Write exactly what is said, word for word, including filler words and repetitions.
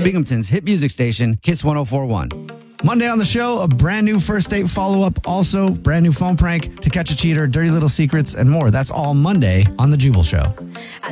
Binghamton's hit music station, Kiss one oh four point one. Monday on the show, a brand new first date follow-up, also brand new phone prank, To Catch a Cheater, dirty little secrets, and more. That's all Monday on The Jubal Show.